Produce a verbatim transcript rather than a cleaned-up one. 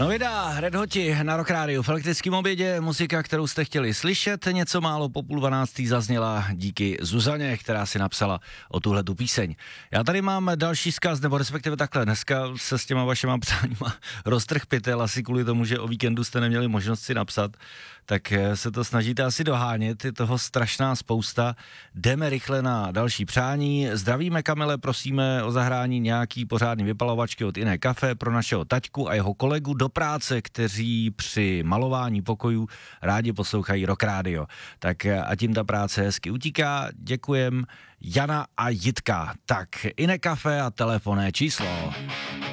No vida, Red Hoti na Rock Radio v elektrickém obědě, muzika, kterou jste chtěli slyšet, něco málo po půl dvanáctý zazněla díky Zuzaně, která si napsala o tuhle tu píseň. Já tady mám další vzkaz, nebo respektive takhle, dneska se s těma vašima přáníma roztrh pytel, asi kvůli tomu, že o víkendu jste neměli možnost si napsat, tak se to snažíte asi dohánět, je toho strašná spousta. Jdeme rychle na další přání. Zdravíme, Kamile, prosíme o zahrání nějaký pořádný vypalovačky od Jiné kafe pro našeho taťku a jeho kolegu do práce, kteří při malování pokojů rádi poslouchají Rock Radio. Tak a tím ta práce hezky utíká. Děkujem. Jana a Jitka. Tak, Jiné kafe a telefonné číslo.